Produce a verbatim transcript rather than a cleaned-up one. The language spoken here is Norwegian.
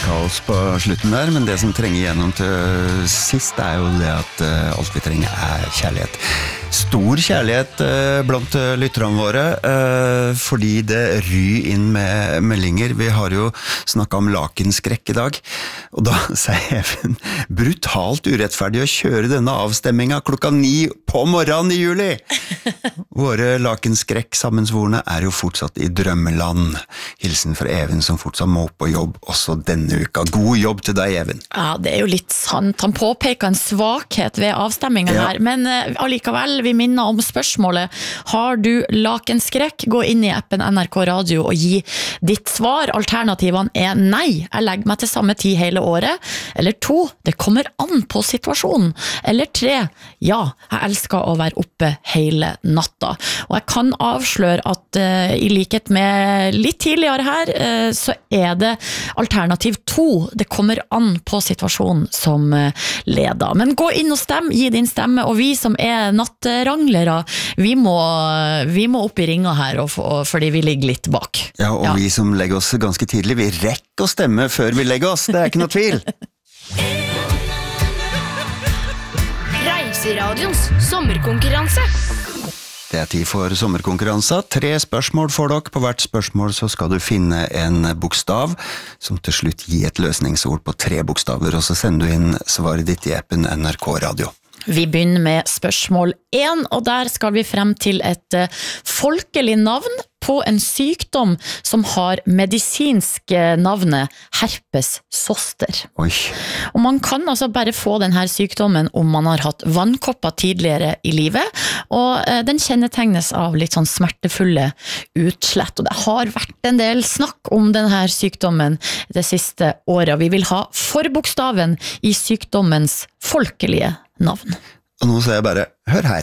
kaos på slutten der, men det som trenger gjennom til sist er jo det at uh, alt vi trenger er kjærlighet. Stor kjærlighet uh, blant uh, lytterne våre, uh, fordi det ry inn med meldinger. Vi har jo snakket om lakenskrekk i dag, og da sier Even brutalt urettferdig å kjøre denne avstemmingen klokka ni på morgenen i juli. Våre lakenskrekk sammensvorene er jo fortsatt i drømmeland. Hilsen fra Even som fortsatt må på jobb også denne uka. God jobb til deg, Even. Ja, det er jo litt sant. Han påpeker en svakhet ved avstemmingen ja. her, men uh, allikevel, vi minner om spørsmålet. Har du lakenskrekk? Gå inn i appen N R K Radio og gi ditt svar. Alternativene er nei, jeg legger meg til samme tid hele året. Eller to, det kommer an på situasjonen. Eller tre, ja, jeg elsker å være oppe hele natta. Og jeg kan avsløre at uh, i likhet med litt tidligere her, uh, så er det alternativ to. Det kommer an på situasjonen som uh, leder. Men gå inn og stem, gi din stemme, og vi som er nattranglere, vi må, vi må opp i ringa her, og, og, fordi vi ligger litt bak. Ja, og ja. vi som legger oss ganske tidlig, vi rekker å stemme før vi legger oss, det er ikke noe tvil. Reiseradions sommerkonkurranse. Det er tid for sommerkonkurranse. Tre spørsmål for dere. På hvert spørsmål så skal du finne en bokstav som til slutt gir et løsningsord på tre bokstaver, og så sender du inn svaret ditt i appen N R K Radio. Vi begynner med spørsmål én, og der skal vi frem til et uh, folkelig navn på en sykdom som har medisinsk navnet herpes zoster. Oi. Og man kan altså bare få denne sykdommen om man har hatt vannkopper tidligere i livet, og uh, den kjennetegnes av litt sånn smertefulle utslett, og det har vært en del snakk om denne sykdommen det siste året, og vi vil ha forbokstaven i sykdommens folkelige navn. Og nå sier jeg bare, hør her.